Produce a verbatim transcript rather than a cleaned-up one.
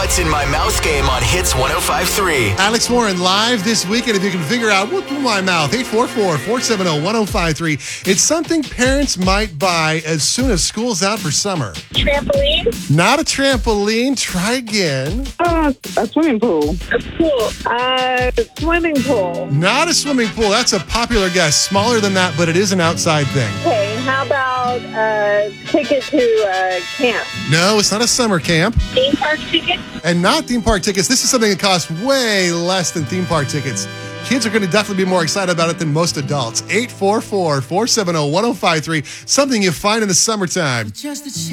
What's in My Mouth game on Hits one oh five point three. Alex Warren live this weekend. If you can figure out what's in my mouth, eight four four, four seven zero, one zero five three. It's something parents might buy as soon as school's out for summer. Trampoline? Not a trampoline. Try again. Uh, a swimming pool. A pool. Uh, swimming pool. Not a swimming pool. That's a popular guess. Smaller than that, but it is an outside thing. Okay, how about a ticket to uh, camp? No, it's not a summer camp. Theme park ticket? And not theme park tickets. This is something that costs way less than theme park tickets. Kids are going to definitely be more excited about it than most adults. eight four four, four seven zero, one zero five three. Something you find in the summertime.